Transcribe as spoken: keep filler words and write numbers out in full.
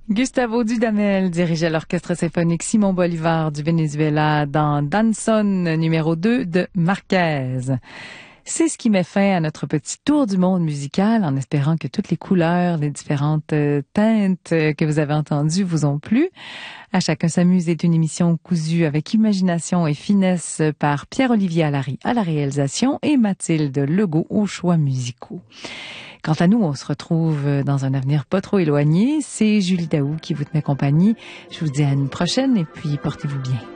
Gustavo Dudamel dirigeait l'orchestre symphonique Simon Bolivar du Venezuela dans Danson numéro deux de Marquez. C'est ce qui met fin à notre petit tour du monde musical, en espérant que toutes les couleurs, les différentes teintes que vous avez entendues vous ont plu. À chacun s'amuse est une émission cousue avec imagination et finesse par Pierre-Olivier Allary à la réalisation et Mathilde Legault aux choix musicaux. Quant à nous, on se retrouve dans un avenir pas trop éloigné. C'est Julie Daou qui vous tenait compagnie. Je vous dis à une prochaine et puis portez-vous bien.